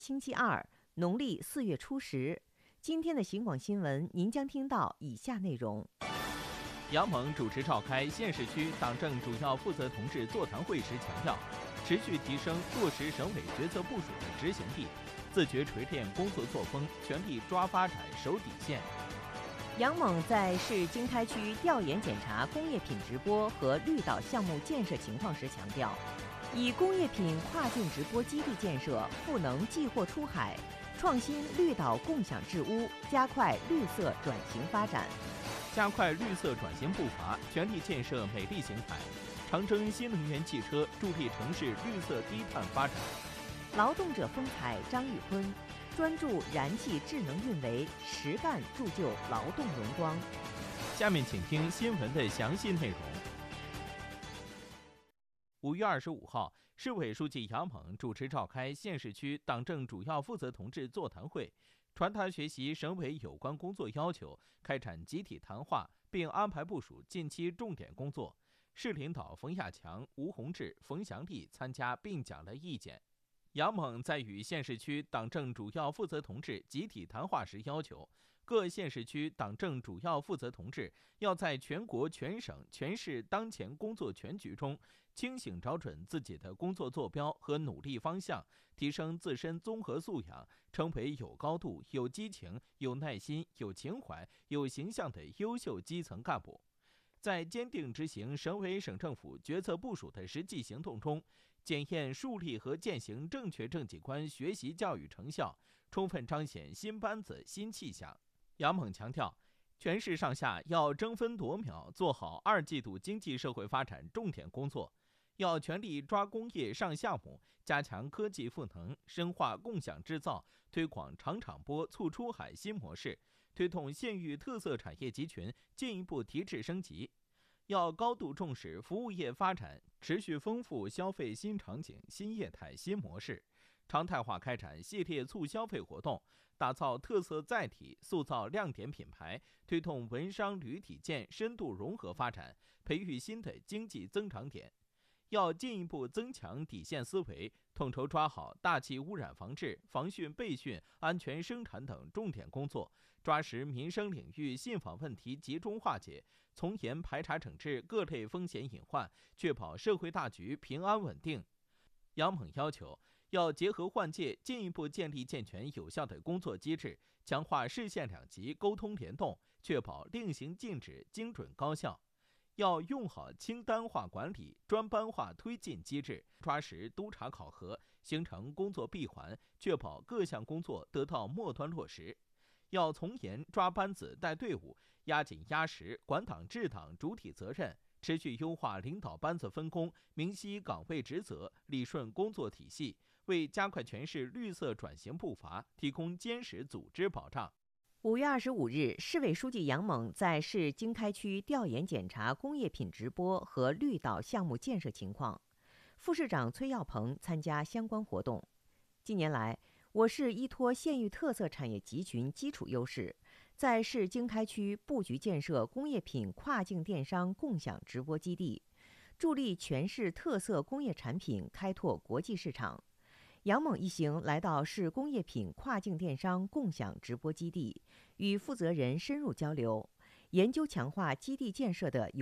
星期二，农历4月初10。今天的刑广新闻，您将听到以下内容： 杨猛主持召开县市区党政主要负责同志座谈会时强调，持续提升落实省委决策部署的执行力，自觉锤炼工作作风，全力抓发展守底线。 杨猛在市经开区调研检查工业品直播和绿岛项目建设情况时强调，以工业品跨境直播基地建设赋能寄货出海，创新绿岛共享置屋，加快绿色转型发展。 加快绿色转型步伐，全力建设美丽邢台。长征新能源汽车助力城市绿色低碳发展。 劳动者风采张玉坤专注燃气智能运维，实干铸就劳动荣光。 下面请听新闻的详细内容。5月25号，市委书记杨猛主持召开县市区党政主要负责同志座谈会，传达学习省委有关工作要求，开展集体谈话，并安排部署近期重点工作。市领导冯亚强、吴宏志、冯祥立参加并讲了意见。杨猛在与县市区党政主要负责同志集体谈话时要求，各县市区党政主要负责同志要在全国全省全市当前工作全局中，清醒找准自己的工作坐标和努力方向，提升自身综合素养，成为有高度、有激情、有耐心、有情怀、有形象的优秀基层干部。在坚定执行省委省政府决策部署的实际行动中，检验树立和践行正确政绩观学习教育成效，充分彰显新班子新气象。杨猛强调，全市上下要争分夺秒做好2季度经济社会发展重点工作，要全力抓工业上项目，加强科技赋能，深化共享制造，推广长场播促出海新模式，推动县域特色产业集群进一步提质升级。要高度重视服务业发展，持续丰富消费新场景、新业态、新模式，常态化开展系列促消费活动，打造特色载体，塑造亮点品牌，推动文商旅体建深度融合发展，培育新的经济增长点。要进一步增强底线思维，统筹抓好大气污染防治、防汛备汛、安全生产等重点工作，抓实民生领域信访问题集中化解，从严排查整治各类风险隐患，确保社会大局平安稳定。杨猛要求，要结合换届，进一步建立健全有效的工作机制，强化市县两级沟通联动，确保令行禁止精准高效。要用好清单化管理、专班化推进机制，抓实督查考核，形成工作闭环，确保各项工作得到末端落实。要从严抓班子带队伍，压紧压实管党治党主体责任，持续优化领导班子分工，明晰岗位职责，理顺工作体系，为加快全市绿色转型步伐提供坚实组织保障。 5月25日，市委书记杨猛在市经开区调研检查工业品直播和绿岛项目建设情况，副市长崔耀鹏参加相关活动。近年来，我市依托县域特色产业集群基础优势，在市经开区布局建设工业品跨境电商共享直播基地，助力全市特色工业产品开拓国际市场。杨猛一行来到市工业品跨境电商共享直播基地，与负责人深入交流，研究强化基地建设的